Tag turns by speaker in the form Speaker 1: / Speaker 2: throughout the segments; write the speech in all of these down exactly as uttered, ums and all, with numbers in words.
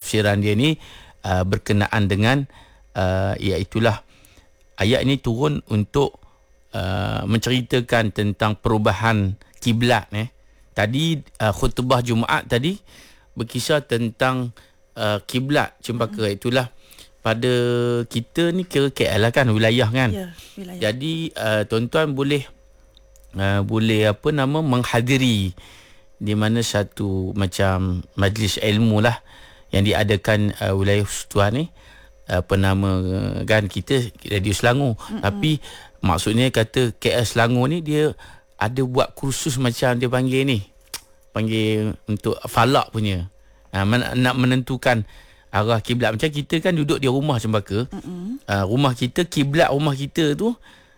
Speaker 1: tafsiran dia ni uh, berkenaan dengan uh, iaitulah ayat ini turun untuk uh, menceritakan tentang perubahan kiblat eh. Tadi uh, khutbah Jumaat tadi berkisar tentang uh, kiblat Cempaka. Hmm. Itulah pada kita ni kira K L lah kan, wilayah kan.
Speaker 2: Ya, wilayah.
Speaker 1: Jadi uh, tuan-tuan boleh uh, boleh apa nama menghadiri di mana satu macam majlis ilmu lah yang diadakan uh, wilayah Persekutuan ni, apa nama kan kita Radio Selangor. Mm-mm. Tapi maksudnya kata K L Selangor ni dia ada buat kursus macam dia panggil ni, panggil untuk falak punya, ha, man, nak menentukan arah kiblat. Macam kita kan duduk di rumah Cempaka, uh, rumah kita, kiblat rumah kita tu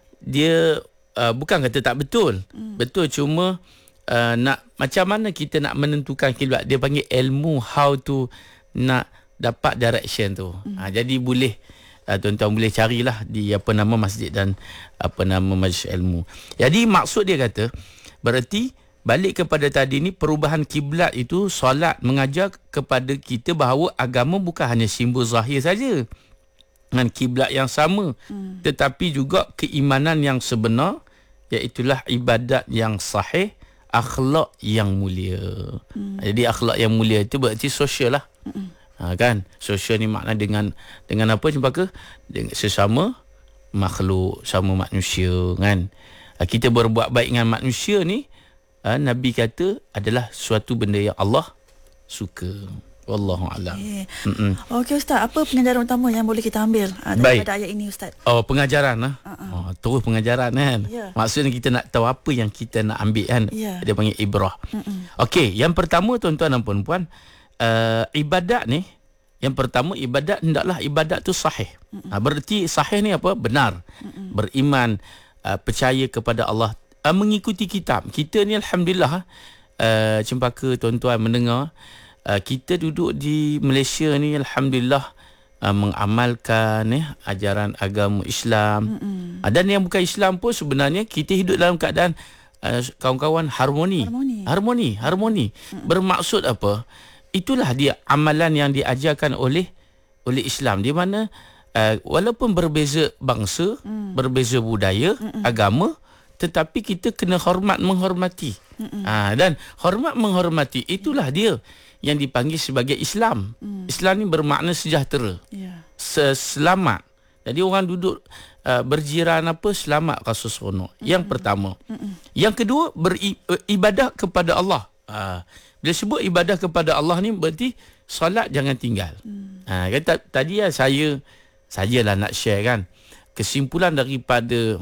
Speaker 1: dia uh, bukan kata tak betul, mm. betul, cuma uh, nak macam mana kita nak menentukan kiblat, dia panggil ilmu how to nak dapat direction tu. Mm. Ha, jadi boleh uh, tuan-tuan boleh carilah di apa nama masjid dan apa nama majlis ilmu. Jadi maksud dia kata berarti balik kepada tadi ni, perubahan kiblat itu solat mengajar kepada kita bahawa agama bukan hanya simbol zahir saja dengan kiblat yang sama, mm. tetapi juga keimanan yang sebenar, iaitulah ibadat yang sahih, akhlak yang mulia. Mm. Jadi akhlak yang mulia itu berarti sosial lah. Mm. Ha, kan sosial ni makna dengan dengan apa Cempaka, dengan sesama makhluk, sama manusia kan. Ha, kita berbuat baik dengan manusia ni, ha, Nabi kata adalah suatu benda yang Allah suka. Wallahu a'lam. Okay.
Speaker 2: Okey Ustaz, apa pengajaran utama yang boleh kita ambil uh, daripada ayat ini Ustaz?
Speaker 1: Oh, pengajaran lah. Uh-uh. Oh, terus pengajaran kan. Yeah. Maksudnya kita nak tahu apa yang kita nak ambil kan. Yeah. Dia panggil ibrah. Okey, yang pertama tuan-tuan dan puan-puan, uh, ibadat ni, yang pertama ibadat hendaklah ibadat tu sahih. Ha, berarti sahih ni apa? Benar. Mm-mm. Beriman, uh, percaya kepada Allah, uh, mengikuti kitab. Kita ni alhamdulillah uh, Cempaka tuan-tuan mendengar, uh, kita duduk di Malaysia ni alhamdulillah uh, mengamalkan eh, ajaran agama Islam. Uh, dan yang bukan Islam pun sebenarnya kita hidup dalam keadaan uh, kawan-kawan harmoni. Harmoni. Harmoni, harmoni. Mm-mm. Bermaksud apa? Itulah dia amalan yang diajarkan oleh oleh Islam, di mana uh, walaupun berbeza bangsa, mm. berbeza budaya, Mm-mm. agama, tetapi kita kena hormat menghormati. Ha, dan hormat menghormati itulah dia yang dipanggil sebagai Islam. Mm. Islam ni bermakna sejahtera. Yeah. Selamat. Jadi orang duduk uh, berjiran apa, selamat rasa seronok. Mm-mm. Yang pertama. Mm-mm. Yang kedua, beribadah kepada Allah. Ha, bila sebut ibadah kepada Allah ni berarti solat jangan tinggal. Hmm. Ha, kan, tadi ya saya sajalah nak share kan kesimpulan daripada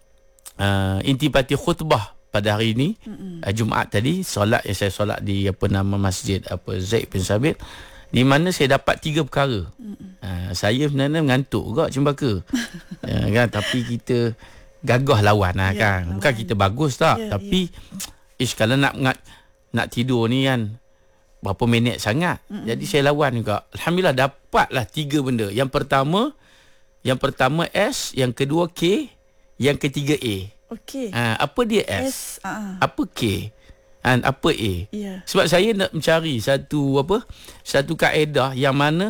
Speaker 1: uh, intipati khutbah pada hari ini, uh, Jumaat tadi, solat yang saya solat di apa nama masjid apa Zaid bin Sabit, di mana saya dapat tiga perkara. Uh, saya sebenarnya mengantuk juga Cempaka. uh, kan, tapi kita gagah lawan lah, yeah, kan. Bukan lawan. Kita bagus tak, yeah, tapi yeah. ish kalau nak nak nak tidur ni kan berapa minit sangat. Mm-mm. Jadi saya lawan juga. Alhamdulillah dapatlah tiga benda. Yang pertama, yang pertama S, yang kedua K, yang ketiga A. Okey. Ha, apa dia S? S uh-huh. Apa K? Dan apa A? Yeah. Sebab saya nak mencari satu apa? Satu kaedah yang mana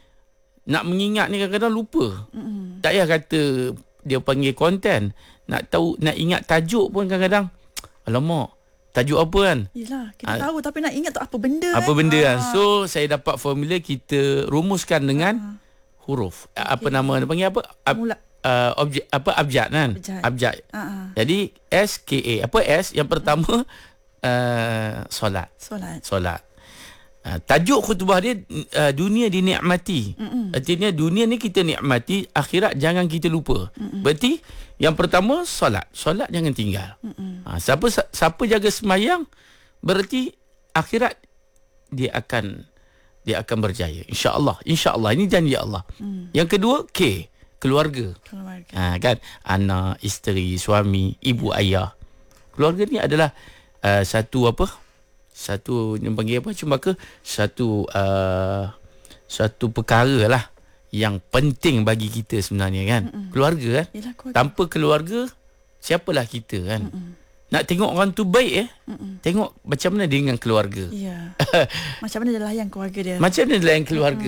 Speaker 1: nak mengingat ni kadang-kadang lupa. Mm-mm. Tak payah kata dia panggil konten. Nak tahu, nak ingat tajuk pun kadang-kadang alamak, tajuk apa kan? Yelah, kita ha, tahu tapi nak ingat tu apa benda. Apa eh? benda ha. kan. So saya dapat formula, kita rumuskan dengan ha. huruf. Okay. Apa nama dia panggil apa? Ab, uh, objek apa abjad kan? Abjad. abjad. Ha. Jadi S K A. Apa S? Yang pertama uh, solat. Solat. Solat. Uh, tajuk khutbah dia uh, dunia dinikmati. Mm-mm. Artinya dunia ni kita nikmati, akhirat jangan kita lupa. Mm-mm. Berarti yang pertama solat. Solat jangan tinggal. Ha, siapa siapa jaga sembahyang berarti akhirat dia akan dia akan berjaya. Insya-Allah. Insya-Allah, ini janji Allah. Mm. Yang kedua K, keluarga. Keluarga. Ha, kan, anak, isteri, suami, ibu, ayah. Keluarga ni adalah uh, satu apa? Satu yang panggil apa? Cuma ke satu uh, satu perkara lah yang penting bagi kita sebenarnya kan. Mm-mm. Keluarga kan. Yelah, keluarga. Tanpa keluarga siapalah kita kan. Mm-mm. Nak tengok orang tu baik eh. Mm-mm. Tengok macam mana dia dengan keluarga. Ya. Macam mana dia layan keluarga dia. Macam mana dia layan keluarga. Mm-mm.